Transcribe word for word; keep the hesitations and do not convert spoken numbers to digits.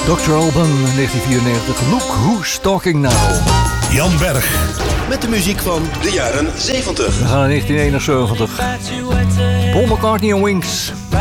dokter Alban, negentien vierennegentig. Look Who's Talking Now. Jan Berg. Met de muziek van de jaren zeventig. We gaan naar negentien eenenzeventig. Paul McCartney en Wings.